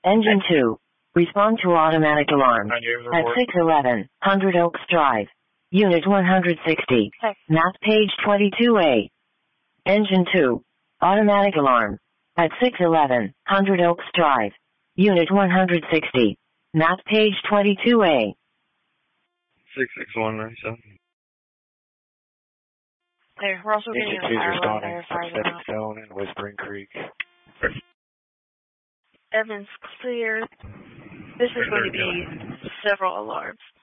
Engine 2. Respond to automatic alarm. At 611, 100 Oaks Drive. Unit 160. Map page 22A. Engine 2. Automatic alarm. At 611, 100 Oaks Drive. Unit 160. Map page 22A. 66197. There, we're also getting a fire alarm there, fire Stepping Stone and Whispering Creek. Evans clear. This is going to be several alarms.